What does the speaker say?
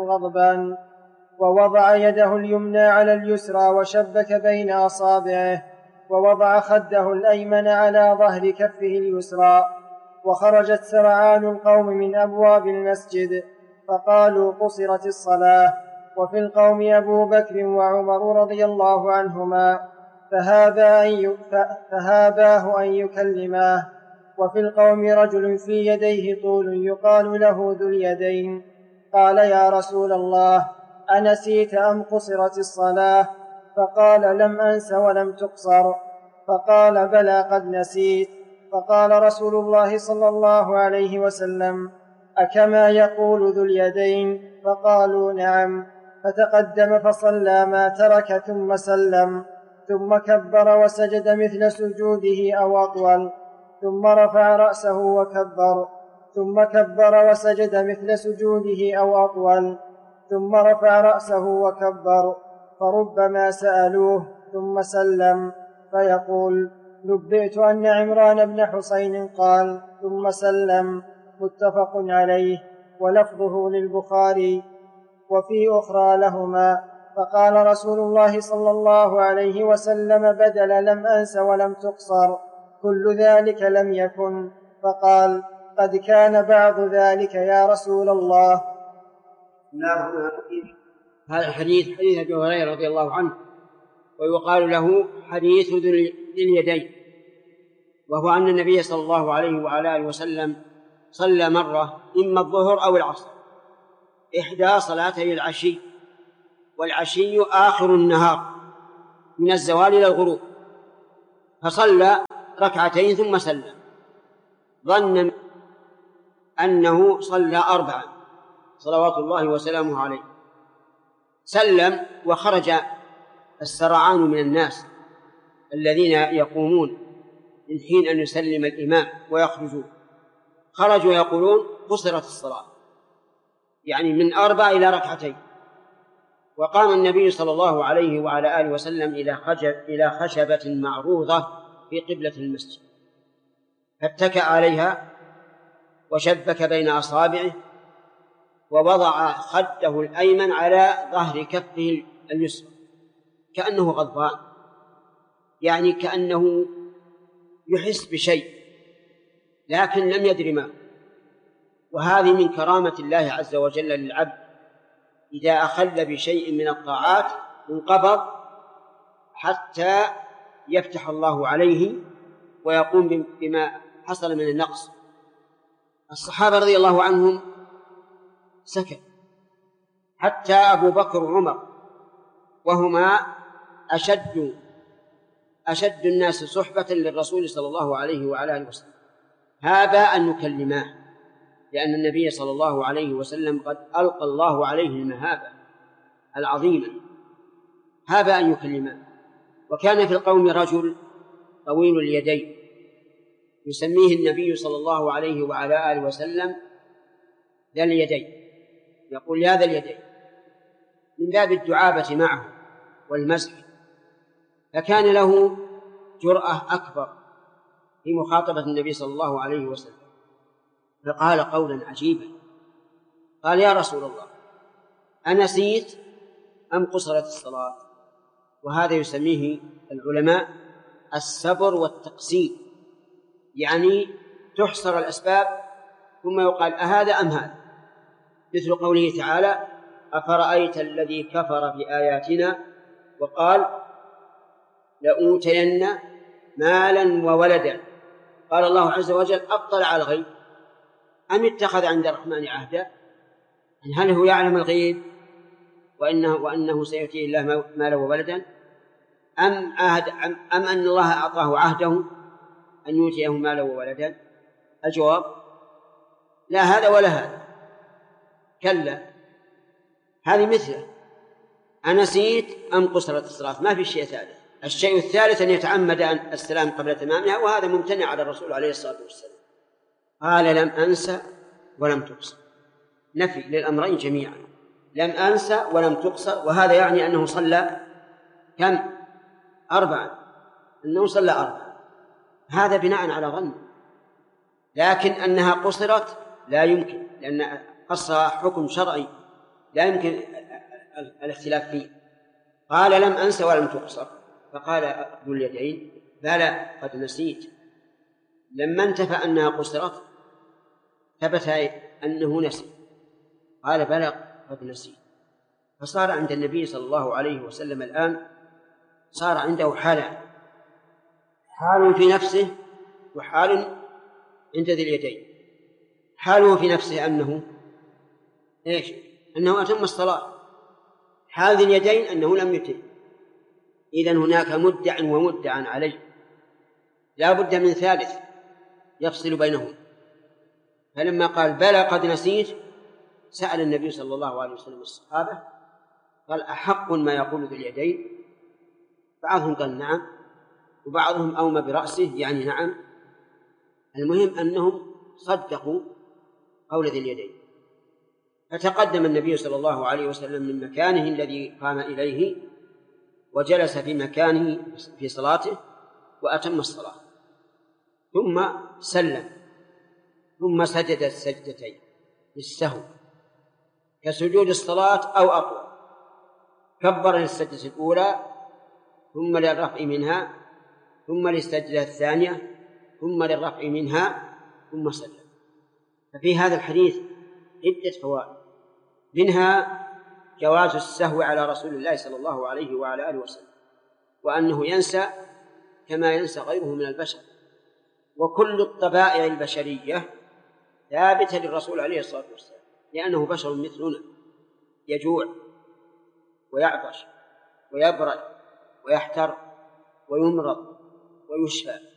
غضبان، ووضع يده اليمنى على اليسرى وشبك بين أصابعه، ووضع خده الأيمن على ظهر كفه اليسرى. وخرجت سرعان القوم من أبواب المسجد فقالوا قصرت الصلاة. وفي القوم أبو بكر وعمر رضي الله عنهما فهاباه أن يكلماه. وفي القوم رجل في يديه طول يقال له ذو اليدين، قال يا رسول الله أنسيت أم قصرت الصلاة؟ فقال لم أنس ولم تقصر. فقال بلى قد نسيت. فقال رسول الله صلى الله عليه وسلم أكما يقول ذو اليدين؟ فقالوا نعم. فتقدم فصلى ما ترك ثم سلم، ثم كبر وسجد مثل سجوده أو أطول، ثم رفع رأسه وكبر، ثم كبر وسجد مثل سجوده أو أطول، ثم رفع رأسه وكبر. فربما سألوه ثم سلم فيقول نبئت أن عمران بن حسين قال ثم سلم. متفق عليه، ولفظه للبخاري. وفي أخرى لهما فقال رسول الله صلى الله عليه وسلم بدل لم أنس ولم تقصر كل ذلك لم يكن. فقال قد كان بعض ذلك يا رسول الله. هذا الحديث حديث أبي هريرة رضي الله عنه، ويقال له حديث ذي اليدين، وهو أن النبي صلى الله عليه وعلى آله وسلم صلى مرة إما الظهر أو العصر، إحدى صلاتي العشي، والعشي آخر النهار من الزوال إلى الغروب، فصلى ركعتين ثم سلم، ظن أنه صلى 4 صلوات الله وسلامه عليه. سلم وخرج السرعان من الناس الذين يقومون من حين أن يسلم الإمام ويخرجون، خرجوا يقولون قصرت الصلاة، يعني من 4 إلى 2. وقام النبي صلى الله عليه وعلى آله وسلم إلى خشبة معروضة في قبلة المسجد، فاتكأ عليها وشبك بين أصابعه، ووضع خده الأيمن على ظهر كفه اليسرى كأنه غضبان، يعني كأنه يحس بشيء لكن لم يدر ما. وهذه من كرامة الله عز وجل للعبد، إذا أخل بشيء من الطاعات انقبض حتى يفتح الله عليه ويقوم بما حصل من النقص. الصحابة رضي الله عنهم سكت، حتى أبو بكر وعمر وهما أشد الناس صحبة للرسول صلى الله عليه وعلى آله وسلم هابا أن يكلماه، لأن النبي صلى الله عليه وسلم قد ألقى الله عليه المهابة العظيمة، هابا أن يكلماه. وكان في القوم رجل طويل اليدين يسميه النبي صلى الله عليه وعلى آله وسلم ذا اليدين، يقول يا ذا اليدين من باب الدعابة معه والمزح، فكان له جرأة أكبر في مخاطبة النبي صلى الله عليه وسلم، فقال قولا عجيبا، قال يا رسول الله أنسيت أم قصرت الصلاة؟ وهذا يسميه العلماء السبر والتقسيم، يعني تحصر الأسباب ثم يقال أهذا أم هذا، مثل قوله تعالى أفرأيت الذي كفر بآياتنا وقال لأوتين مالا وولدا، قال الله عز وجل أطلع على الغيب أم اتخذ عند الرحمن عهدا؟ هل هو يعلم الغيب وأنه سيؤتيه الله مالا وولدا، أم أن الله أعطاه عهده أن يؤتيه مالا وولدا؟ الجواب لا هذا ولا هذا، كلا، هذه مثله أنسيت أم قصرت الصلاة، ما في شيء ثالث. الشيء الثالث أن يتعمد السلام قبل تمامها، وهذا ممتنع على الرسول عليه الصلاة والسلام. قال لم أنسى ولم تقصر، نفي للأمرين جميعا، لم أنسى ولم تقصر، وهذا يعني أنه صلى كم؟ 4، أنه صلى 4، هذا بناء على ظن. لكن أنها قصرت لا يمكن، لأن قصها حكم شرعي لا يمكن الاختلاف فيه. قال لم أنس ولم تقصر. فقال ذو اليدين بلى قد نسيت. لما انتفى أنها قصرت ثبت أنه نسي. قال بلى قد نسيت. فصار عند النبي صلى الله عليه وسلم الآن صار عنده حالان، حال في نفسه وحال عند ذي اليدين. حاله في نفسه أنه أنه أتم الصلاة. حال ذي اليدين أنه لم يتم. إذن هناك مدع ومدع عليه، لا بد من ثالث يفصل بينهم. فلما قال بلى قد نسيت سأل النبي صلى الله عليه وسلم الصحابة قال أحق ما يقول ذي اليدين؟ بعضهم قال نعم، وبعضهم أومى برأسه يعني نعم. المهم أنهم صدقوا قول ذي اليدين. فتقدم النبي صلى الله عليه وسلم من مكانه الذي قام إليه وجلس في مكانه في صلاته وأتم الصلاة، ثم سلم، ثم سجد السجدتين للسهو كسجود الصلاة أو أطول. كبر للسجدة الأولى ثم للرفع منها ثم للسجدة الثانية ثم للرفع منها ثم سلم. ففي هذا الحديث عدة فوائد، منها جواز السهو على رسول الله صلى الله عليه وعلى آله وسلم، وأنه ينسى كما ينسى غيره من البشر. وكل الطبائع البشرية ثابتة للرسول عليه الصلاة والسلام، لأنه بشر مثلنا، يجوع ويعطش ويبرد ويحتر ويمرض ويشفى.